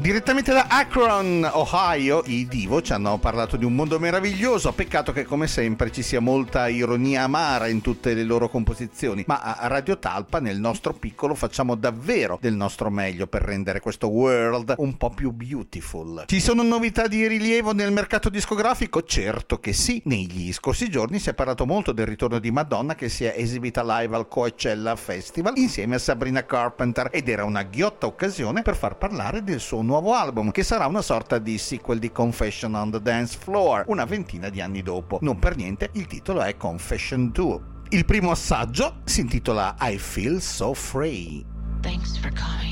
Direttamente da Akron, Ohio, i Divo ci hanno parlato di un mondo meraviglioso. Peccato che come sempre ci sia molta ironia amara in tutte le loro composizioni, ma a Radio Talpa nel nostro piccolo facciamo davvero del nostro meglio per rendere questo world un po' più beautiful. Ci sono novità di rilievo nel mercato discografico? Certo che sì. Negli scorsi giorni si è parlato molto del ritorno di Madonna, che si è esibita live al Coachella Festival insieme a Sabrina Carpenter, ed era una ghiotta occasione per far parlare del suo nuovo album, che sarà una sorta di sequel di Confession on the Dance Floor, una ventina di anni dopo. Non per niente il titolo è Confession 2. Il primo assaggio si intitola I Feel So Free. Thanks for coming.